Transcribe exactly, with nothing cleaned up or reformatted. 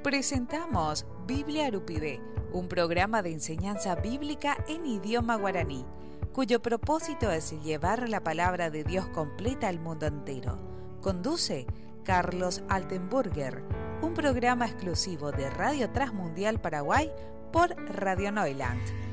Presentamos Biblia Arupibé, un programa de enseñanza bíblica en idioma guaraní, cuyo propósito es llevar la palabra de Dios completa al mundo entero. Conduce Carlos Altenburger, un programa exclusivo de Radio Transmundial Paraguay por Radio Neuland.